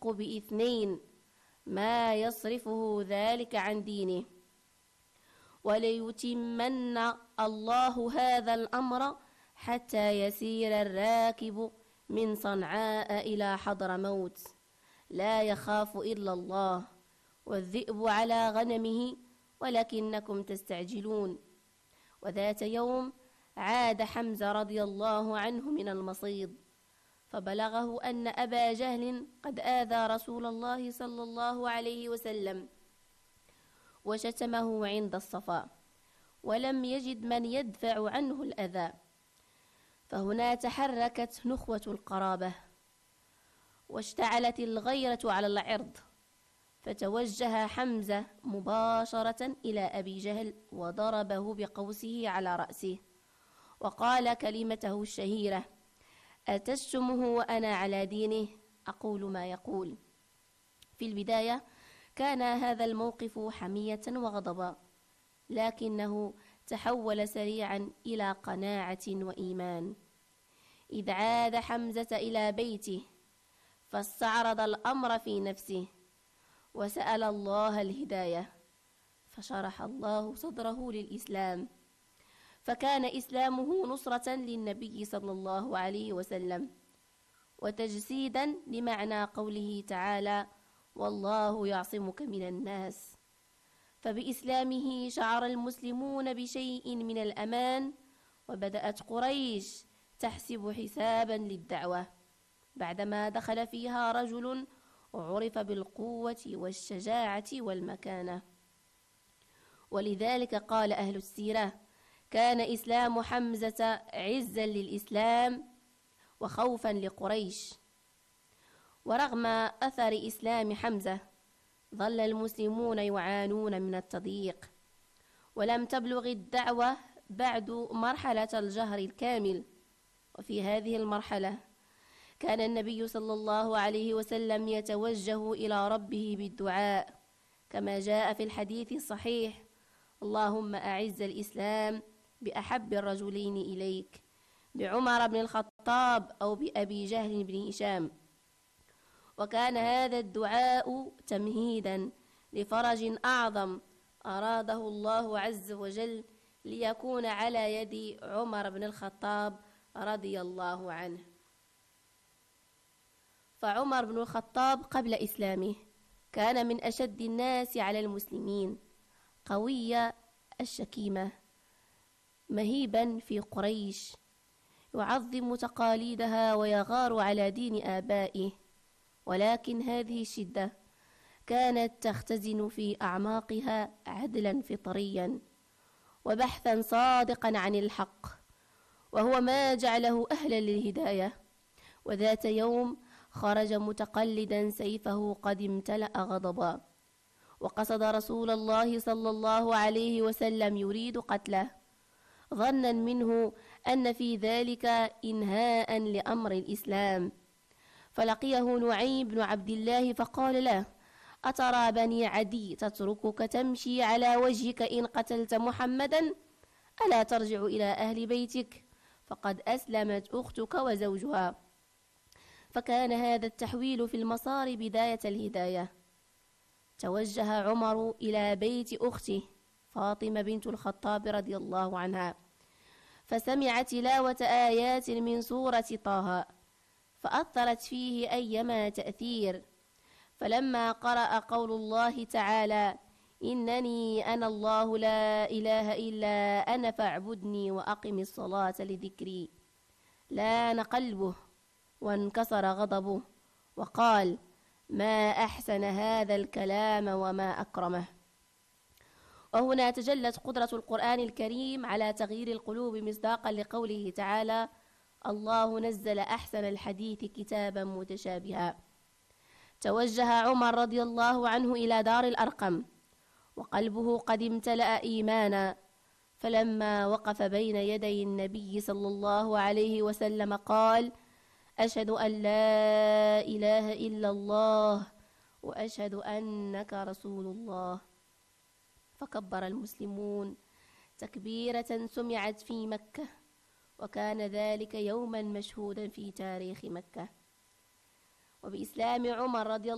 ينطق باثنين ما يصرفه ذلك عن دينه. وليتمن الله هذا الأمر حتى يسير الراكب من صنعاء إلى حضرموت لا يخاف إلا الله، والذئب على غنمه ولكنكم تستعجلون. وذات يوم عاد حمزة رضي الله عنه من المصيد، فبلغه أن أبا جهل قد آذى رسول الله صلى الله عليه وسلم وشتمه عند الصفا، ولم يجد من يدفع عنه الأذى. فهنا تحركت نخوة القرابة، واشتعلت الغيرة على العرض، فتوجه حمزة مباشرة إلى أبي جهل وضربه بقوسه على رأسه، وقال كلمته الشهيرة: أتشتمه وأنا على دينه؟ أقول ما يقول. في البداية كان هذا الموقف حمية وغضبا، لكنه تحول سريعا إلى قناعة وإيمان. إذ عاد حمزة إلى بيته فاستعرض الأمر في نفسه وسأل الله الهداية، فشرح الله صدره للإسلام، فكان إسلامه نصرة للنبي صلى الله عليه وسلم وتجسيدا لمعنى قوله تعالى: والله يعصمك من الناس. فبإسلامه شعر المسلمون بشيء من الأمان، وبدأت قريش تحسب حسابا للدعوة بعدما دخل فيها رجل عرف بالقوة والشجاعة والمكانة. ولذلك قال أهل السيرة: كان إسلام حمزة عزا للإسلام وخوفا لقريش. ورغم أثر إسلام حمزة ظل المسلمون يعانون من التضييق، ولم تبلغ الدعوة بعد مرحلة الجهر الكامل. وفي هذه المرحلة كان النبي صلى الله عليه وسلم يتوجه إلى ربه بالدعاء كما جاء في الحديث الصحيح: اللهم أعز الإسلام بأحب الرجلين إليك، بعمر بن الخطاب أو بأبي جهل بن هشام. وكان هذا الدعاء تمهيدا لفرج أعظم أراده الله عز وجل ليكون على يد عمر بن الخطاب رضي الله عنه. فعمر بن الخطاب قبل إسلامه كان من أشد الناس على المسلمين، قوي الشكيمة، مهيبا في قريش، يعظم تقاليدها ويغار على دين آبائه. ولكن هذه الشدة كانت تختزن في أعماقها عدلا فطريا وبحثا صادقا عن الحق، وهو ما جعله أهلا للهداية. وذات يوم خرج متقلدا سيفه قد امتلأ غضبا، وقصد رسول الله صلى الله عليه وسلم يريد قتله، ظنا منه أن في ذلك إنهاء لأمر الإسلام. فلقيه نعيم بن عبد الله فقال له: أترى بني عدي تتركك تمشي على وجهك إن قتلت محمدا؟ ألا ترجع إلى أهل بيتك؟ فقد أسلمت أختك وزوجها. فكان هذا التحويل في المسار بداية الهداية. توجه عمر إلى بيت أخته فاطمة بنت الخطاب رضي الله عنها، فسمع تلاوة آيات من سورة طه فأثرت فيه أيما تأثير. فلما قرأ قول الله تعالى: إنني أنا الله لا إله إلا أنا فاعبدني وأقم الصلاة لذكري، لان قلبه وانكسر غضبه وقال: ما أحسن هذا الكلام وما أكرمه. وهنا تجلت قدرة القرآن الكريم على تغيير القلوب مصداقا لقوله تعالى: الله نزل أحسن الحديث كتابا متشابها. توجه عمر رضي الله عنه إلى دار الأرقم وقلبه قد امتلأ إيمانا، فلما وقف بين يدي النبي صلى الله عليه وسلم قال: أشهد أن لا إله إلا الله وأشهد أنك رسول الله. فكبر المسلمون تكبيرة سمعت في مكة، وكان ذلك يوما مشهودا في تاريخ مكة. وبإسلام عمر رضي